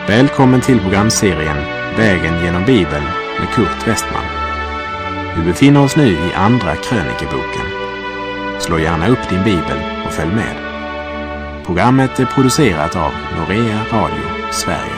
Välkommen till programserien Vägen genom Bibeln med Kurt Westman. Vi befinner oss nu i Andra krönikeboken. Slå gärna upp din bibel och följ med. Programmet är producerat av Norea Radio Sverige.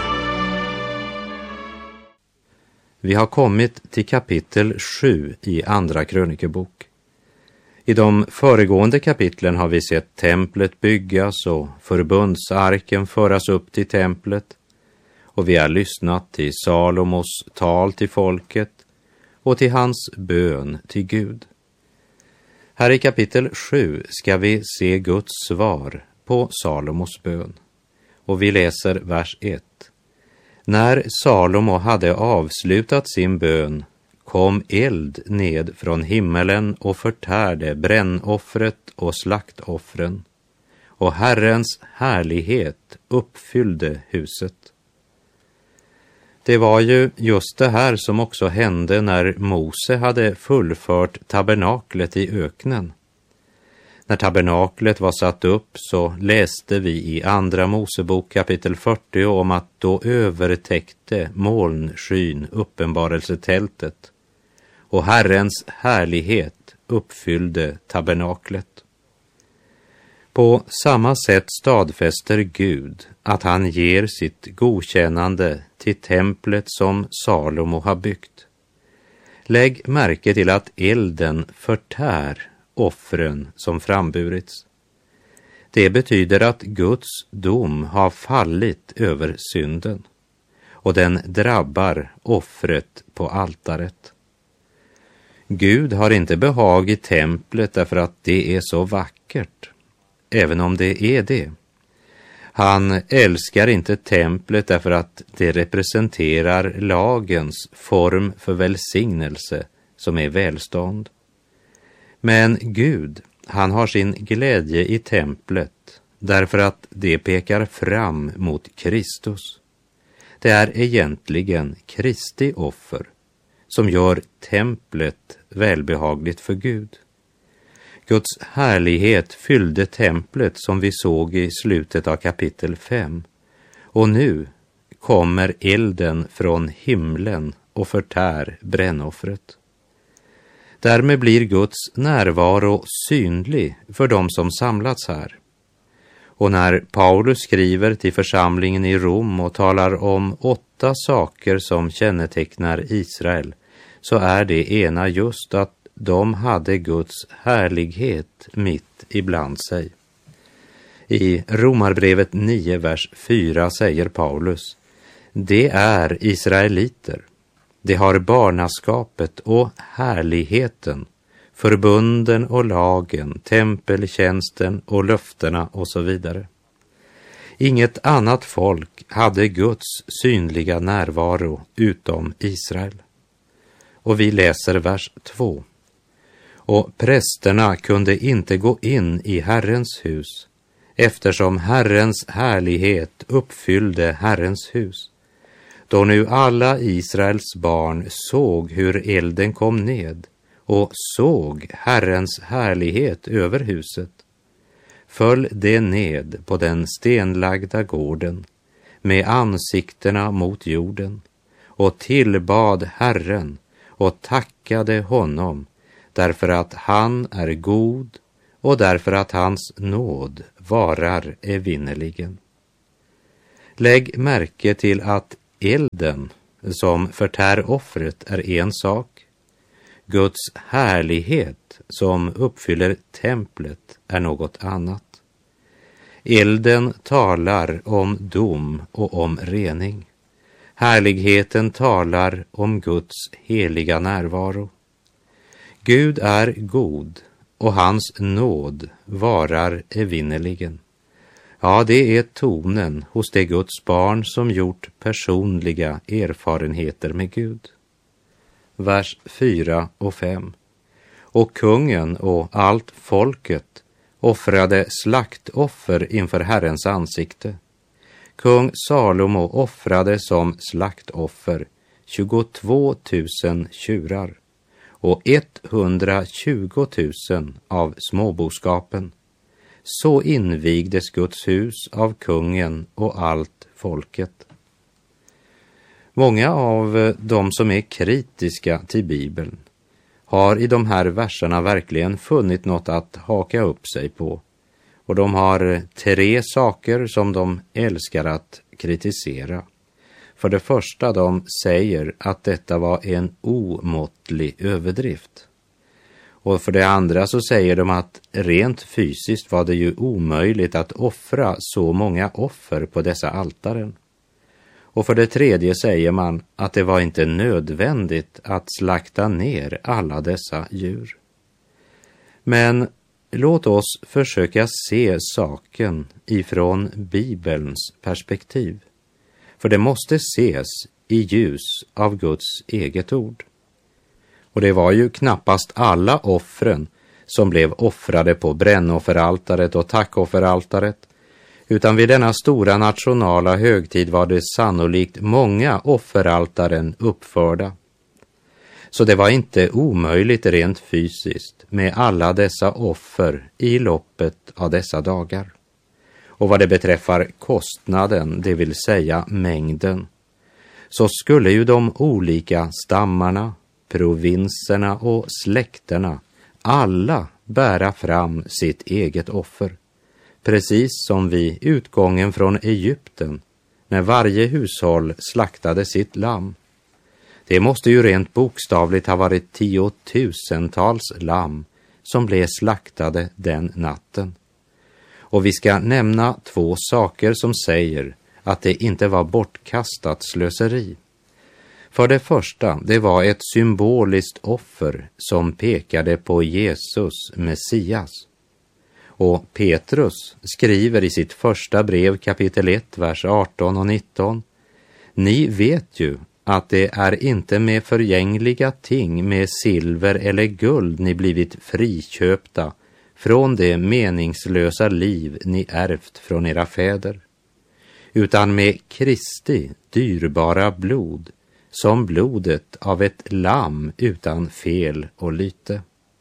Vi har kommit till kapitel 7 i Andra krönikebok. I de föregående kapitlen har vi sett templet byggas och förbundsarken föras upp till templet. Och vi har lyssnat till Salomos tal till folket och till hans bön till Gud. Här i kapitel 7 ska vi se Guds svar på Salomos bön. Och vi läser vers 1. När Salomo hade avslutat sin bön kom eld ned från himmelen och förtärde brännoffret och slaktoffren. Och Herrens härlighet uppfyllde huset. Det var ju just det här som också hände när Mose hade fullfört tabernaklet i öknen. När tabernaklet var satt upp så läste vi i Andra Mosebok kapitel 40 om att då övertäckte molnskyn uppenbarelsetältet och Herrens härlighet uppfyllde tabernaklet. På samma sätt stadfäster Gud att han ger sitt godkännande till templet som Salomo har byggt. Lägg märke till att elden förtär offren som framburits. Det betyder att Guds dom har fallit över synden och den drabbar offret på altaret. Gud har inte behag i templet därför att det är så vackert, även om det är det. Han älskar inte templet därför att det representerar lagens form för välsignelse som är välstånd. Men Gud, han har sin glädje i templet därför att det pekar fram mot Kristus. Det är egentligen Kristi offer som gör templet välbehagligt för Gud. Guds härlighet fyllde templet som vi såg i slutet av kapitel 5. Och nu kommer elden från himlen och förtär brännoffret. Därmed blir Guds närvaro synlig för dem som samlats här. Och när Paulus skriver till församlingen i Rom och talar om 8 saker som kännetecknar Israel, så är det ena just att de hade Guds härlighet mitt ibland sig. I Romarbrevet 9, vers 4 säger Paulus: det är israeliter. De har barnaskapet och härligheten, förbunden och lagen, tempeltjänsten och löftena och så vidare. Inget annat folk hade Guds synliga närvaro utom Israel. Och vi läser vers 2. Och prästerna kunde inte gå in i Herrens hus, eftersom Herrens härlighet uppfyllde Herrens hus. Då nu alla Israels barn såg hur elden kom ned och såg Herrens härlighet över huset, föll det ned på den stenlagda gården med ansiktena mot jorden och tillbad Herren och tackade honom därför att han är god och därför att hans nåd varar evinnerligen. Lägg märke till att elden som förtär offret är en sak. Guds härlighet som uppfyller templet är något annat. Elden talar om dom och om rening. Härligheten talar om Guds heliga närvaro. Gud är god och hans nåd varar evinnerligen. Ja, det är tonen hos det Guds barn som gjort personliga erfarenheter med Gud. Vers 4 och 5. Och kungen och allt folket offrade slaktoffer inför Herrens ansikte. Kung Salomo offrade som slaktoffer 22 000 tjurar och 120 000 av småboskapen. Så invigdes Guds hus av kungen och allt folket. Många av de som är kritiska till Bibeln har i de här verserna verkligen funnit något att haka upp sig på. Och de har 3 saker som de älskar att kritisera. För det första, de säger att detta var en omåttlig överdrift. Och för det andra så säger de att rent fysiskt var det ju omöjligt att offra så många offer på dessa altaren. Och för det tredje säger man att det var inte nödvändigt att slakta ner alla dessa djur. Men låt oss försöka se saken ifrån Bibelns perspektiv. För det måste ses i ljus av Guds eget ord. Och det var ju knappast alla offren som blev offrade på brännofferaltaret och tackofferaltaret, utan vid denna stora nationala högtid var det sannolikt många offeraltaren uppförda. Så det var inte omöjligt rent fysiskt med alla dessa offer i loppet av dessa dagar. Och vad det beträffar kostnaden, det vill säga mängden, så skulle ju de olika stammarna, provinserna och släkterna alla bära fram sitt eget offer. Precis som vid utgången från Egypten, när varje hushåll slaktade sitt lamm. Det måste ju rent bokstavligt ha varit 10 000-tals lamm som blev slaktade den natten. Och vi ska nämna 2 saker som säger att det inte var bortkastat slöseri. För det första, det var ett symboliskt offer som pekade på Jesus, Messias. Och Petrus skriver i sitt första brev kapitel 1, vers 18 och 19. Ni vet ju att det är inte med förgängliga ting, med silver eller guld ni blivit friköpta från det meningslösa liv ni ärvt från era fäder, utan med Kristi dyrbara blod, som blodet av ett lamm utan fel och lyte.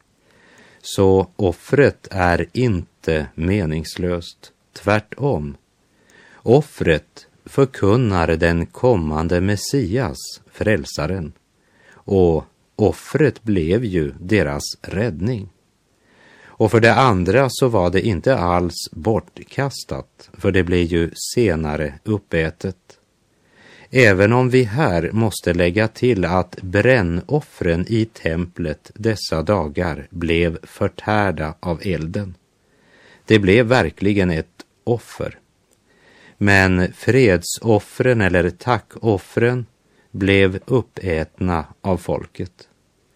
Så offret är inte meningslöst, tvärtom. Offret förkunnar den kommande Messias, frälsaren, och offret blev ju deras räddning. Och för det andra så var det inte alls bortkastat, för det blev ju senare uppätet. Även om vi här måste lägga till att brännoffren i templet dessa dagar blev förtärda av elden. Det blev verkligen ett offer. Men fredsoffren eller tackoffren blev uppätna av folket.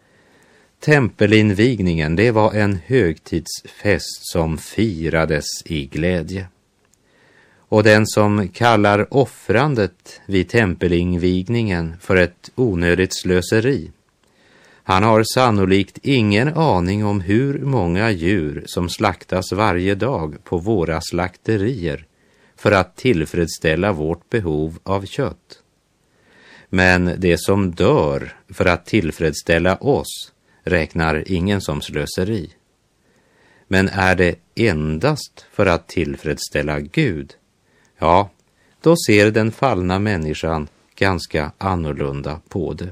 Tempelinvigningen, det var en högtidsfest som firades i glädje. Och den som kallar offrandet vid tempelinvigningen för ett onödigt slöseri, han har sannolikt ingen aning om hur många djur som slaktas varje dag på våra slakterier för att tillfredsställa vårt behov av kött. Men det som dör för att tillfredsställa oss räknar ingen som slöseri. Men är det endast för att tillfredsställa Gud, ja, då ser den fallna människan ganska annorlunda på det.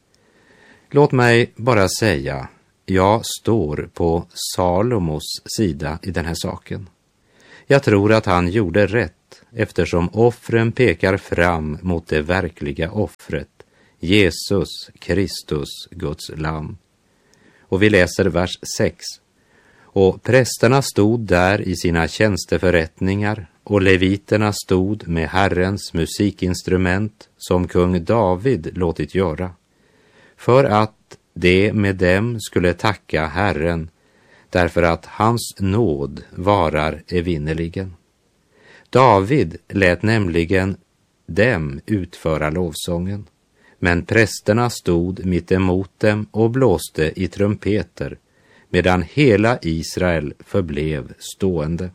Låt mig bara säga, jag står på Salomos sida i den här saken. Jag tror att han gjorde rätt, eftersom offren pekar fram mot det verkliga offret, Jesus Kristus, Guds lamm. Och vi läser vers 6. Och prästerna stod där i sina tjänsteförrättningar, och leviterna stod med Herrens musikinstrument som kung David låtit göra, för att det med dem skulle tacka Herren, därför att hans nåd varar evinnerligen. David lät nämligen dem utföra lovsången, men prästerna stod mitt emot dem och blåste i trumpeter, medan hela Israel förblev stående.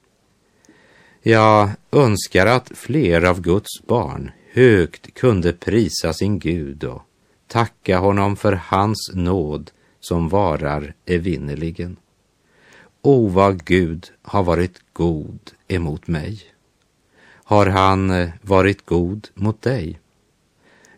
Jag önskar att fler av Guds barn högt kunde prisa sin Gud och tacka honom för hans nåd som varar evinnerligen. O, vad Gud har varit god emot mig. Har han varit god mot dig?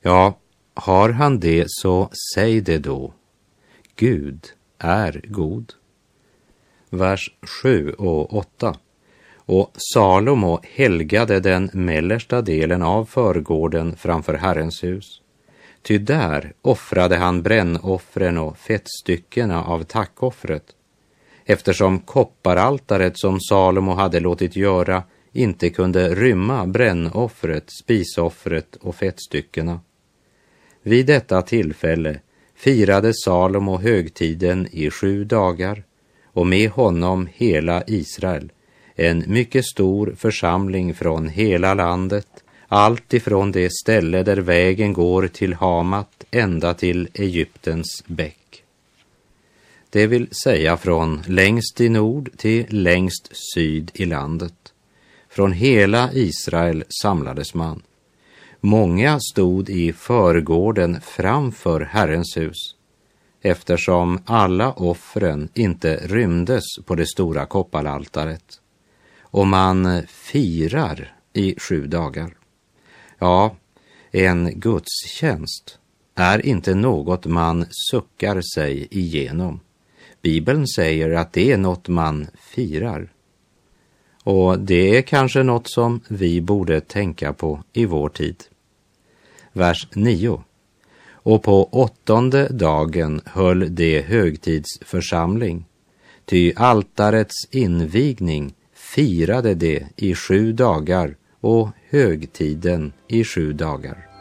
Ja, har han det så säg det då. Gud är god. Vers 7 och 8. Och Salomo helgade den mellersta delen av förgården framför Herrens hus. Ty där offrade han brännoffren och fettstyckena av tackoffret, eftersom kopparaltaret som Salomo hade låtit göra inte kunde rymma brännoffret, spisoffret och fettstyckena. Vid detta tillfälle firade Salomo högtiden i 7 dagar, och med honom hela Israel, en mycket stor församling från hela landet, allt ifrån det ställe där vägen går till Hamat ända till Egyptens bäck. Det vill säga från längst i nord till längst syd i landet. Från hela Israel samlades man. Många stod i förgården framför Herrens hus, eftersom alla offren inte rymdes på det stora kopparaltaret. Och man firar i 7 dagar. Ja, en gudstjänst är inte något man suckar sig igenom. Bibeln säger att det är något man firar. Och det är kanske något som vi borde tänka på i vår tid. Vers 9. Och på 8:e dagen höll det högtidsförsamling, ty altarets invigning firade det i 7 dagar och högtiden i 7 dagar.